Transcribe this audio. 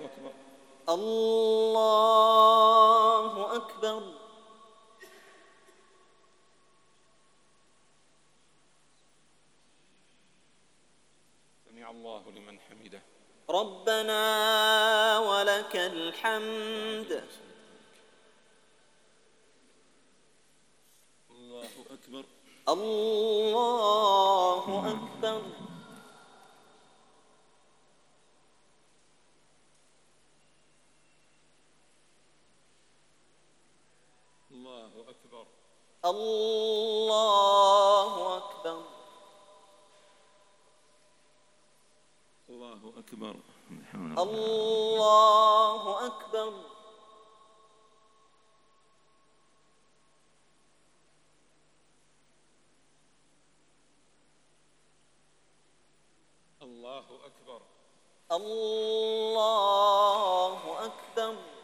أكبر. الله أكبر. سمع الله لمن حمده. ربنا ولك الحمد. الله أكبر. الله أكبر. الله أكبر. الله أكبر. الله أكبر. الله أكبر. الله أكبر. الله أكبر.